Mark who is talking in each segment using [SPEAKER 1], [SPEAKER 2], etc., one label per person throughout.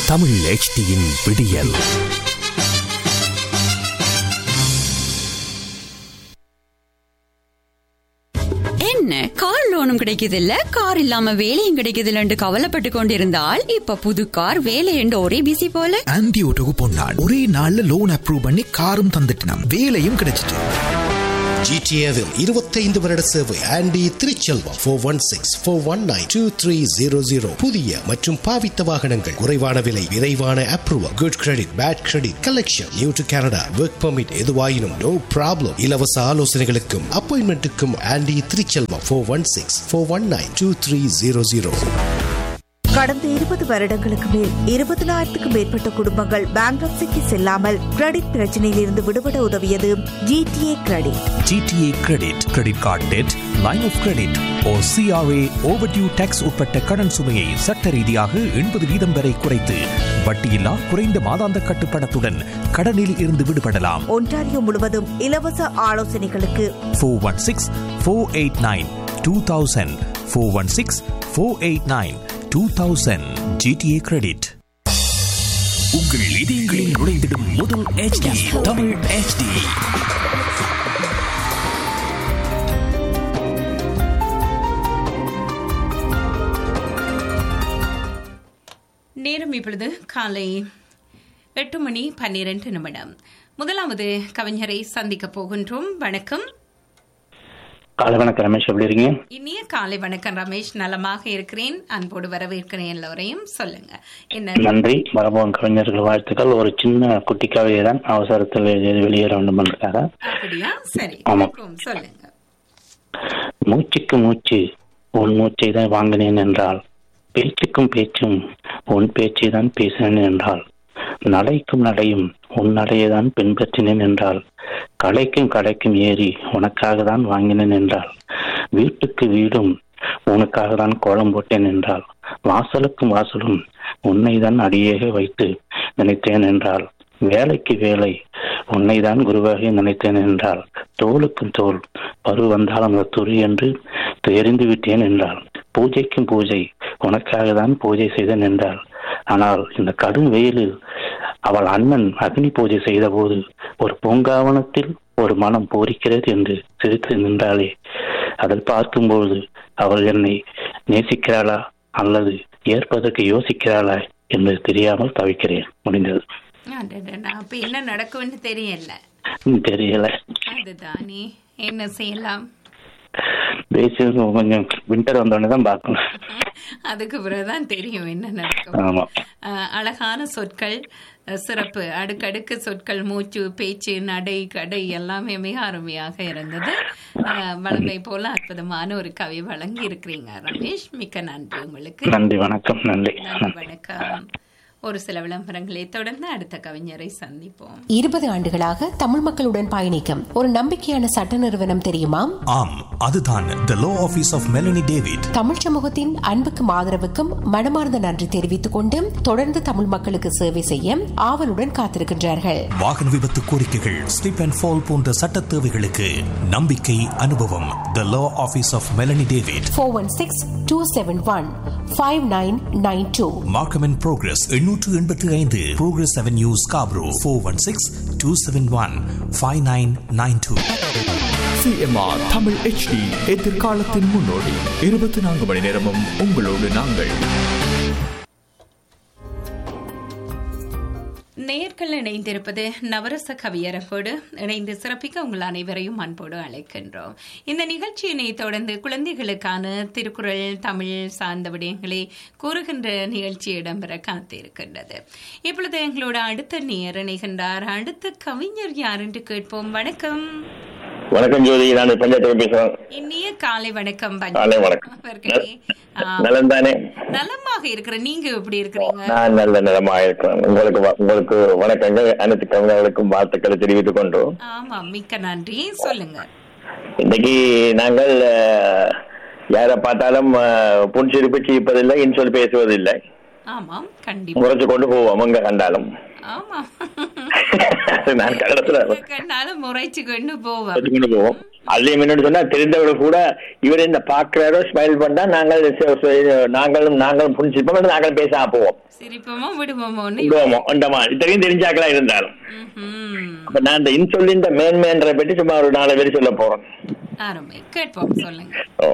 [SPEAKER 1] தமிழ் HDயின் விடியல்.
[SPEAKER 2] என்ன கார் லோனும் கிடைக்குது இல்ல, கார் இல்லாம வேலையும் கிடைக்குது இல்லன்னு கவலைப்பட்டு கொண்டிருந்தால் இப்ப புது கார் வேலை என்று ஒரே பிசி போல.
[SPEAKER 3] ஆன்டி ஓட்டோக்கு போனான், ஒரே நாள்ல லோன் அப்ரூவ் பண்ணி காரும் தந்துட்டான், வேலையும் கிடைச்சிட்டு.
[SPEAKER 4] ஜிடிஏவில் 25 வருட சேவை. ஆண்டி திருச்செல்வம் 416-419-2300. புதிய மற்றும் பாவித்த வாகனங்கள், குறைவான விலை, விரைவான approval, good credit, bad credit collection, new to Canada, work permit எதுவாயினும் நோ ப்ராப்ளம். இலவச ஆலோசனைகளுக்கும் அப்பாயின்மெண்ட்டுக்கும் ஆண்டி திருச்செல்வம் 416-419-2300.
[SPEAKER 5] கடந்த 20 வருடங்களுக்கு மேல் 20,000க்கும் மேற்பட்ட குடும்பங்கள் பேங்க்ரப்சிக்கு செல்லாமல் கிரெடிட் பிரச்சனையில் இருந்து விடுபட உதவியது GTA credit.
[SPEAKER 1] GTA credit, credit card dead, line of credit or CRA overdue tax உட்பட்ட கடன் சுமையை சட்ட ரீதியாக 80% வரை குறைத்து வட்டியில்லா குறைந்த மாதாந்த கட்டுப்பணத்துடன் கடனில் இருந்து விடுபடலாம்.
[SPEAKER 5] ஒன்டாரியோ முழுவதும் இலவச ஆலோசனைகளுக்கு
[SPEAKER 1] 416-489-2000 416-489-2000. GTA credit. உங்கள் இதயங்களில் நுழைந்திடும் முதல் HD தமிழ் HD.
[SPEAKER 6] நேரம் இப்பொழுது காலை 8:12. முதலாவது கவிஞரை சந்திக்க போகின்றோம். வணக்கம்.
[SPEAKER 7] காலை வணக்கம் ரமேஷ், எப்படி இருக்கீங்க?
[SPEAKER 6] இனிய காலை வணக்கம் ரமேஷ், நலமாக இருக்கிறேன். அன்போடு வரவேற்கிறேன் எல்லோரையும். சொல்லுங்க என்ன.
[SPEAKER 7] நன்றி. மரபுவன் கவிஞர்கள் வாழ்த்துக்கள். ஒரு சின்ன குட்டி கவிதை தான், அவசரத்தில் வெளியேற வேண்டும் என்றாக.
[SPEAKER 6] அப்படியா? சரி, சொல்லுங்க.
[SPEAKER 7] மூச்சுக்கு மூச்சு உன் மூச்சை தான் வாங்கினேன் என்றால், பேச்சுக்கும் பேச்சும் உன் பேச்சை தான் பேசினேன் என்றால், நடைக்கும் நடையும் உன் நடையை தான் பின்பற்றினேன் என்றால், கடைக்கும் கடைக்கும் ஏறி உனக்காக தான் வாங்கினேன் என்றால், வீட்டுக்கு வீடும் உனக்காக தான் கோலம் போட்டேன் என்றால், வாசலுக்கும் வாசலும் உன்னை தான் அடியாக வைத்து நினைத்தேன் என்றால், வேலைக்கு வேலை உன்னை தான் குருவாக நினைத்தேன் என்றால், தோளுக்கும் தோல் பரு வந்தாலும் அந்த துரி என்று தெரிந்து விட்டேன் என்றால், பூஜைக்கும் பூஜை உனக்காக தான் பூஜை செய்தேன் என்றால், ஆனால் இந்த கடும் வெயிலில் அவள் அண்ணன் அக்னி பூஜை செய்த போது ஒரு பூங்காவனத்தில் ஒரு மனம் பூரிக்கிறது என்று சிரித்து நின்றாளே, அதை பார்க்கும்போது அவள் என்னை நேசிக்கிறாளா அல்லது ஏற்பதற்கு யோசிக்கிறாளா என்று தெரியாமல் தவிக்கிறேன். முடிந்தது.
[SPEAKER 6] அப்ப என்ன நடக்கும்னு தெரியல. அதுதானே, என்ன செய்யலாம்?
[SPEAKER 7] கொஞ்சம் விண்டர் வந்தோடனே தான் பார்க்கணும்.
[SPEAKER 6] அதுக்கு பிறகுதான் தெரியும் என்ன நடக்கும். அழகான சொற்கள், சிறப்பு அடுக்கடுக்கு சொற்கள், மூச்சு, பேச்சு, நடை, கடை எல்லாமே மிக அருமையாக இருந்தது. வளமை போல அற்புதமான ஒரு கவி வழங்கி இருக்கிறீங்க ரமேஷ். மிக்க நன்றி உங்களுக்கு.
[SPEAKER 7] நன்றி, வணக்கம். நன்றி,
[SPEAKER 6] வணக்கம். ஒரு சில விளம்பரங்களை தொடர்ந்து அடுத்த கவிஞரை சந்திப்போம்.
[SPEAKER 8] 20 ஆண்டுகளாக தமிழ் மக்களுடன் பயணிக்கும் ஒரு நம்பிக்கையான சட்ட நிறுவனம் தெரியுமா?
[SPEAKER 1] ஆம், அதுதான் The Law Office of Melanie David.
[SPEAKER 8] Tamil சமூகத்தின் அன்புக்கும் ஆதரவுக்கும் மனமார்ந்த நன்றி தெரிவித்துக் கொண்டு தொடர்ந்து தமிழ் மக்களுக்கு சேவை செய்ய ஆவலுடன் காத்திருக்கின்றார்கள்.
[SPEAKER 1] வாகன விபத்து கோரிக்கைகள், ஸ்லிப் அண்ட் ஃபால் போன்ற சட்ட தேவைகளுக்கு நம்பிக்கை, அனுபவம். The Law Office of Melanie David.
[SPEAKER 8] 416-271-5992.
[SPEAKER 1] Markham and Progress 885 Progress Avenue, Scarborough. 416-271-5992.
[SPEAKER 9] CMR Tamil HD, எதிர்காலத்தின் முன்னோடி. 24 மணி நேரமும் உங்களோடு நாங்கள்.
[SPEAKER 6] நேயர்கள் இணைந்திருப்பது நவரச கவியரங்கோடு. இணைந்து சிறப்பிக்க உங்கள் அனைவரையும் அன்போடு அழைக்கின்றோம். இந்த நிகழ்ச்சியினை தொடர்ந்து குழந்தைகளுக்கான திருக்குறள், தமிழ் சார்ந்த விடயங்களை கூறுகின்ற நிகழ்ச்சி இடம்பெற காத்திருக்கின்றது. இப்பொழுது எங்களோட அடுத்த நேயர் இணைகின்றார். அடுத்த கவிஞர் யார் என்று கேட்போம். வணக்கம்.
[SPEAKER 7] வணக்கம் ஜோதி, நான் பஞ்சாயத்து பேசுறேன்.
[SPEAKER 6] இனிய காலை வணக்கம்.
[SPEAKER 7] நலம்தானே?
[SPEAKER 6] நலமாக இருக்கிறேன். நீங்க எப்படி இருக்கிறீங்க?
[SPEAKER 7] நான் நல்ல நலமாக இருக்கிறேன். உங்களுக்கு வணக்கங்கள். அனைத்து கவிஞர்களுக்கும் வாழ்த்துக்களை தெரிவித்துக் கொண்டோம்.
[SPEAKER 6] ஆமா, மிக்க நன்றி. சொல்லுங்க.
[SPEAKER 7] இன்னைக்கு நாங்கள் யாரை பார்த்தாலும் புன்சிரிப்பு செய்ப்பதில்லை, இன்சொல் பேசுவதில்லை.
[SPEAKER 6] ஆமாம், கண்டிப்பா
[SPEAKER 7] முறைச்சு கொண்டு போவோம் அங்க கண்டாலும்.
[SPEAKER 6] ஆமா,
[SPEAKER 7] நான் கண்டத்துல
[SPEAKER 6] கண்டாலும் முறைச்சு கொண்டு போவோம்.
[SPEAKER 10] அதுலயும் என்னன்னு சொன்னா தெரிந்தவர்கள் கூட இவர் இந்த பாக்குறாரோ ஸ்மைல் பண்ணா நாங்களும் புரிஞ்சுப்போம், நாங்களும் பேச போவோம்,
[SPEAKER 6] சிரிப்போமோ விடுவோமோ
[SPEAKER 10] இத்தனையும் தெரிஞ்சாக்களா இருந்தாலும். அப்ப நான் இந்த இன்சொல்லின் மேன்மைன்ற பற்றி சும்மா ஒரு 4 பேர் சொல்ல போறேன்.
[SPEAKER 6] கேட்போம், சொல்லுங்க.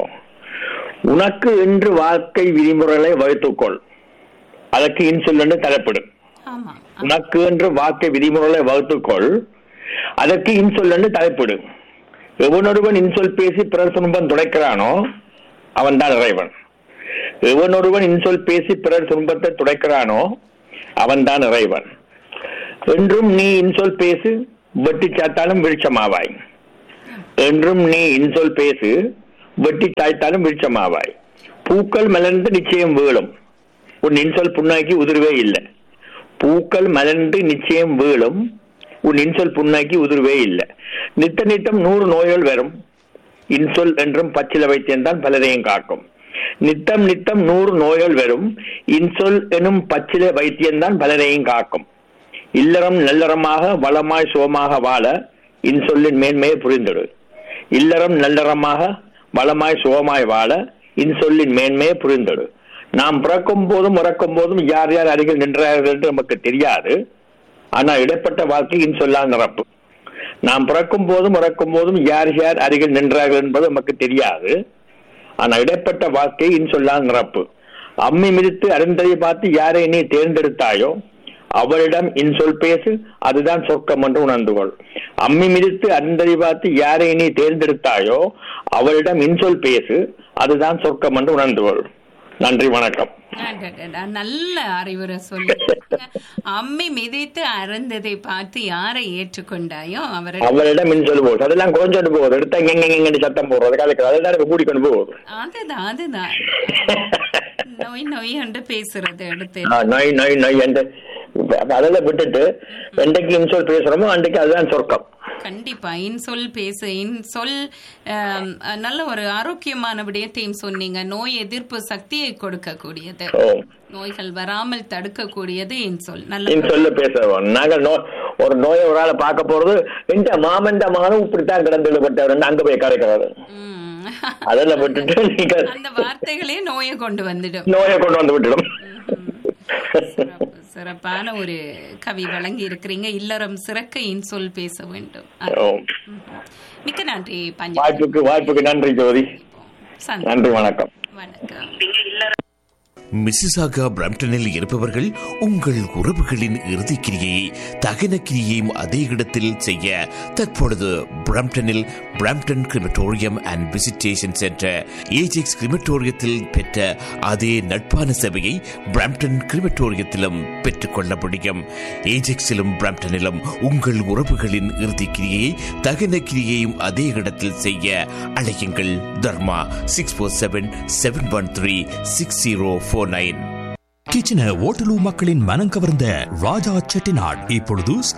[SPEAKER 10] உனக்கு என்று வாழ்க்கை விதிமுறைகளை வகுத்துக்கொள், அதற்கு இன்சொல் என்று தலைப்படும். உனக்கு என்று வாழ்க்கை விதிமுறைகளை வகுத்துக்கொள், அதற்கு இன்சொல் என்று தலைப்படும். எவனொருவன் இன்சொல் பேசி பிறர் துன்பம் துடைக்கிறானோ அவன் தான் இறைவன். எவனொருவன் இன்சொல் பேசி பிறர் துன்பத்தை துடைக்கிறானோ அவன் தான் இறைவன். என்றும் நீ இன்சொல் பேசு, வெட்டி சாய்த்தாலும் விருட்சமாவாய். என்றும் நீ இன்சொல் பேசு, வெட்டி சாய்த்தாலும் விருட்சமாவாய். பூக்கள் மலர்ந்து நிச்சயம் வீழும், உன் இன்சொல் புண்ணாக்கி உதிர்வே இல்லை. பூக்கள் மலர்ந்து நிச்சயம் வீழும், உன் இன்சொல் புண்ணாக்கி உதிர்வே இல்லை. நித்தம் 100 நோய்கள் வரும், இன்சொல் என்றும் பச்சில வைத்தியம்தான் பலரையும் காக்கும். நித்தம் 100 நோய்கள் வரும், இன்சொல் எனும் பச்சில வைத்தியம்தான் பலரையும் காக்கும். இல்லறம் நல்லறமாக வளமாய் சுகமாக வாழ இன்சொல்லின் மேன்மையை புரிந்திடு. இல்லறம் நல்லறமாக வளமாய் சுகமாய் வாழ இன்சொல்லின் மேன்மையை புரிந்திடு. நாம் பிறக்கும் போதும் இறக்கும் போதும் யார் யார் அருகில் நின்றார்கள் என்று நமக்கு தெரியாது. ஆனா இடைப்பட்ட வாழ்க்கை இன்சொல்லால் நிரப்பு. நாம் பிறக்கும் போதும் இறக்கும் போதும் யார் யார் அருகில் நின்றார்கள் என்பது நமக்கு தெரியாது. ஆனா இடைப்பட்ட வாழ்க்கை இன்சொல்லால் நிரப்பு. அம்மி மிதித்து அருந்ததை பார்த்து யாரை நீ தேர்ந்தெடுத்தாயோ அவளிடம் இன்சொல் பேசு, அதுதான் சொர்க்கம் என்று உணர்ந்துகொள். அம்மி மிதித்து அருந்ததை பார்த்து யாரை நீ தேர்ந்தெடுத்தாயோ அவளிடம் இன்சொல் பேசு, அதுதான் சொர்க்கம் என்று உணர்ந்துகொள். நன்றி, வணக்கம்.
[SPEAKER 6] நல்ல அறிவுரை சொல்லி அம்மி மிதித்து அறந்ததை பார்த்து யாரை ஏற்றுக்கொண்டாயோ
[SPEAKER 10] அவரிடம் மின்சொல் போகுது. அதெல்லாம் கொஞ்சம் போகுது, எடுத்தா எங்க சத்தம் போடுறது, அதெல்லாம் கூடிக்கொண்டு போகுது.
[SPEAKER 6] அதுதான் நோய் நோய் என்று பேசுறது, எடுத்து
[SPEAKER 10] நோய் நோய் நோய் என்று அதெல்லாம் விட்டுட்டு என்றைக்கு இன்சொல் பேசுறோமோ அன்றைக்கு அதுதான் சொர்க்கம்.
[SPEAKER 6] கண்டிப்பா இன்சொல் பேசு. இன்சொல் நல்ல ஒரு ஆரோக்கியமான விடயத்தையும் சொன்னீங்க. நோய் எதிர்ப்பு சக்தியை கொடுக்கக்கூடியது, நோய்கள் வராமல் தடுக்கக்கூடியது இன்சொல். நல்ல
[SPEAKER 10] இன்சொல்ல பேசுவோம். நாங்கள் ஒரு நோயை ஒரு ஆளை பார்க்க போறது இந்த மாமன் இப்படித்தான் கிடந்துள்ளப்பட்டவர் அங்க போய் கரைக்கிறாரு. அதெல்லாம் விட்டுட்டு நீங்க
[SPEAKER 6] அந்த வார்த்தைகளே நோயை கொண்டு வந்து
[SPEAKER 10] விட்டுடும்.
[SPEAKER 6] சிறப்பான ஒரு கவி வழங்கி இருக்கிறீங்க. இல்லறம் சிறக்க இன்சொல் பேச வேண்டும். மிக்க நன்றி.
[SPEAKER 10] வாய்ப்புக்கு நன்றி ஜோதி. நன்றி, வணக்கம்.
[SPEAKER 6] வணக்கம்.
[SPEAKER 1] மிசிசாகா பிரம்டனில் இருப்பவர்கள் உங்கள் உறவுகளின் இறுதிக்கிரியை தகன கிரியையும் அதே இடத்தில் செய்ய தற்பொழுது பிரம்டனில் Brampton crematorium and visitation centre Ajax கிரிமட்டோரியத்தில் பெற்ற அதே நட்பான சேவையை பிரம்டன் கிரிமட்டோரியத்திலும் பெற்றுக்கொள்ள முடியும். ஏஜெக்ஸிலும் பிரம்டனிலும் உங்கள் உறவுகளின் இறுதிக்கிரியை தகன கிரியையும் அதே இடத்தில் செய்ய அழையுங்கள். தர்மா 647-713-6049. கிச்சன ஓட்டலூ மக்களின் மனம் கவர்ந்த ராஜா செட்டிநாட் இப்பொழுது